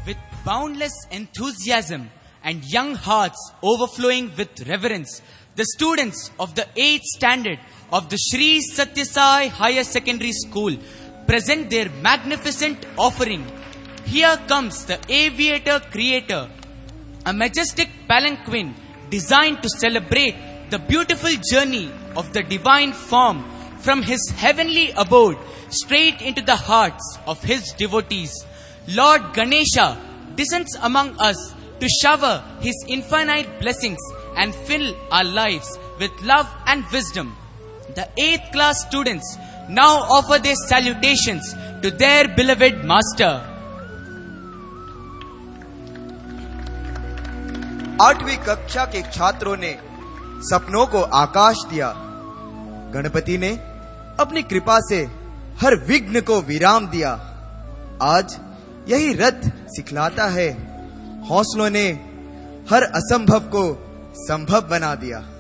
With boundless enthusiasm and young hearts overflowing with reverence, the students of the 8th standard of the Shri Satya Sai Higher Secondary School present their magnificent offering. Here comes the Aviator Creator, a majestic palanquin designed to celebrate the beautiful journey of the divine form from his heavenly abode straight into the hearts of his devotees. Lord Ganesha descends among us to shower his infinite blessings and fill our lives with love and wisdom. The 8th class students now offer their salutations to their beloved master. 8वीं कक्षा के छात्रों ने सपनों को आकाश दिया। गणपति ने अपनी कृपा से हर विघ्न को विराम दिया। आज यही रथ सिखलाता है, हौसलों ने हर असंभव को संभव बना दिया।